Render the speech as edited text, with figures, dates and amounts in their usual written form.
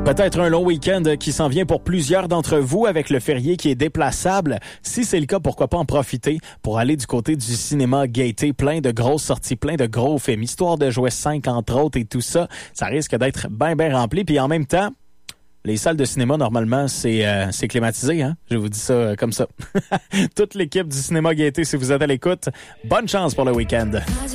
Peut-être un long week-end qui s'en vient pour plusieurs d'entre vous avec le férié qui est déplaçable. Si c'est le cas, pourquoi pas en profiter pour aller du côté du cinéma Gaieté. Plein de grosses sorties, plein de gros films. Histoire de jouer 5 entre autres et tout ça. Ça risque d'être bien rempli. Puis en même temps, les salles de cinéma, normalement, c'est climatisé. Hein? Je vous dis ça comme ça. Toute l'équipe du cinéma Gaieté, si vous êtes à l'écoute, bonne chance pour le week-end.